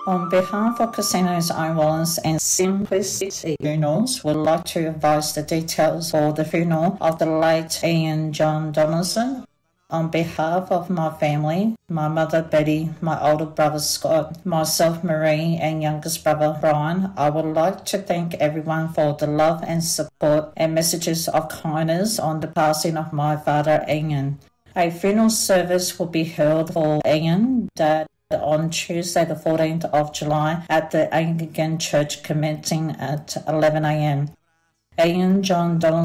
On behalf of Casinos Own Wellness and Simplicity Funerals, would like to advise the details for the funeral of the late Ian John Donaldson. On behalf of my family, my mother Betty, my older brother Scott, myself Marie, and youngest brother Brian, I would like to thank everyone for the love and support and messages of kindness on the passing of my father Ian. A funeral service will be held for Ian, Dad, on Tuesday the 14th of July at the Anglican Church commencing at 11 a.m. Ian John Donaldson